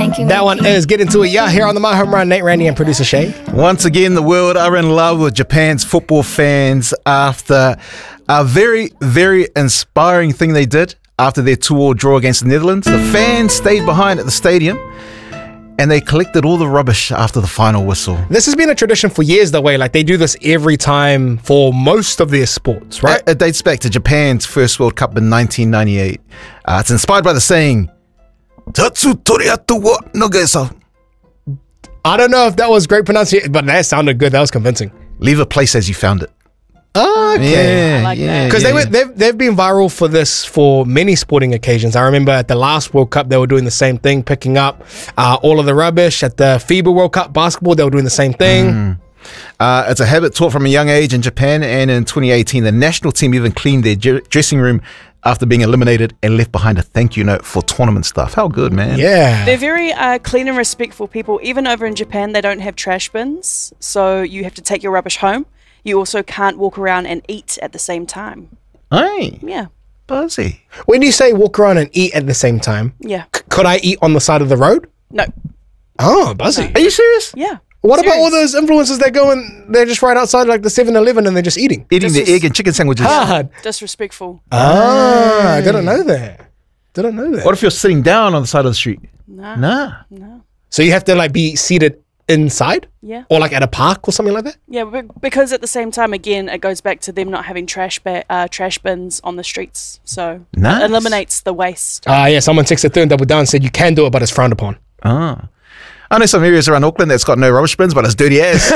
That one is Get Into It. Yeah, here on the My Home Run, Nate Randy and producer Shay. Once again, the world are in love with Japan's football fans after a very, very inspiring thing they did after their 2-2 draw against the Netherlands. The fans stayed behind at the stadium and they collected all the rubbish after the final whistle. This has been a tradition for years, the way like they do this every time for most of their sports, right? It dates back to Japan's first World Cup in 1998. It's inspired by the saying, Tatsu toriato wa nogesa. I don't know if that was great pronunciation, but that sounded good. That was convincing. Leave a place as you found it. Oh, okay. I like that. Because they've been viral for this for many sporting occasions. I remember at the last World Cup, they were doing the same thing, picking up all of the rubbish. At the FIBA World Cup basketball, they were doing the same thing. It's a habit taught from a young age in Japan, and in 2018, the national team even cleaned their dressing room after being eliminated and left behind a thank you note for tournament stuff. How good, man. Yeah. They're very clean and respectful people. Even over in Japan, they don't have trash bins, so you have to take your rubbish home. You also can't walk around and eat at the same time. Hey, Yeah. buzzy. When you say walk around and eat at the same time, Yeah. could I eat on the side of the road? No. Oh, buzzy. Are you serious? Yeah. What about all Serious. those influencers that go and they're just right outside like the 7-Eleven and they're just eating? Eating This the is- egg and chicken sandwiches. Hard. Disrespectful. I didn't know that. Didn't know that. What if you're sitting down on the side of the street? Nah. Nah. No. So you have to like be seated inside? Yeah. Or like at a park or something like that? Yeah, because at the same time, again, it goes back to them not having trash bins on the streets. So Nice. it eliminates the waste. Yeah, someone texted third and double down and said you can do it, but it's frowned upon. Ah. I know some areas around Auckland that's got no rubbish bins, but it's dirty ass.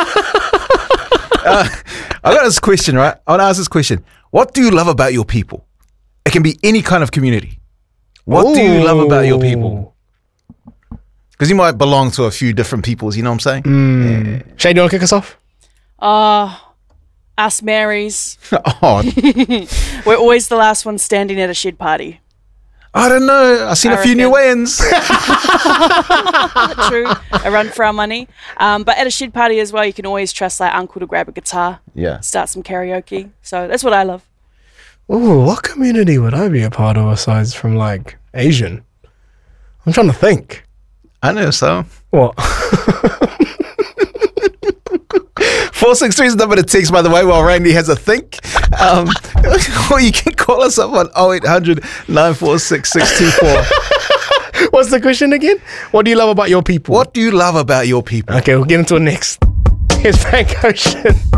I got this question, right? I want to ask this question. What do you love about your people? It can be any kind of community. What do you love about your people? Because you might belong to a few different peoples, you know what I'm saying? Shay, do you want to kick us off? Us Marys, Oh, we're always the last one standing at a shed party. I don't know. I've seen a few new reckon. wins. True, a run for our money. But at a shed party as well, you can always trust like uncle to grab a guitar, Yeah. start some karaoke. So that's what I love. Ooh, what community would I be a part of aside from like Asian? I'm trying to think. I know so. What? 463 is the number to text, by the way, while Randy has a think. Or you can call us up on 0800 946 624. What's the question again? What do you love about your people? What do you love about your people? Okay, we'll get into it next. Here's Frank Ocean.